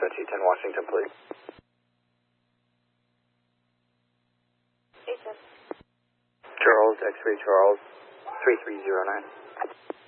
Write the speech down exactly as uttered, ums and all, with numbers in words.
two ten Washington, please. eight ten. Charles, X-ray Charles, three three zero nine.